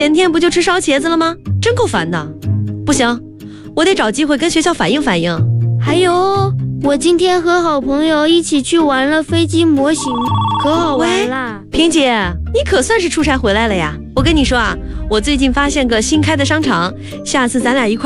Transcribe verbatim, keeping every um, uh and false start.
前天不就吃烧茄子了吗？真够烦的。不行，我得找机会跟学校反映反映。 还有，我今天和好朋友一起去玩了飞机模型，可好玩啦。 萍姐，你可算是出差回来了呀。我跟你说啊，我最近发现个新开的商场，下次咱俩一块